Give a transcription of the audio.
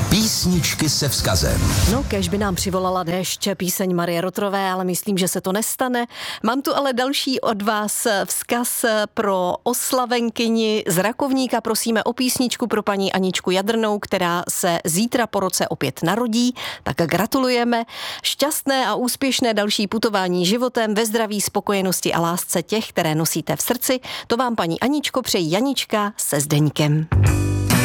Písničky se vzkazem. No, kéž by nám přivolala déšť píseň Marie Rotrové, ale myslím, že se to nestane. Mám tu ale další od vás vzkaz pro oslavenkyni z Rakovníka. Prosíme o písničku pro paní Aničku Jadrnou, která se zítra po roce opět narodí. Tak gratulujeme. Šťastné a úspěšné další putování životem ve zdraví, spokojenosti a lásce těch, které nosíte v srdci. To vám, paní Aničko, přejí Janička se Zdeňkem.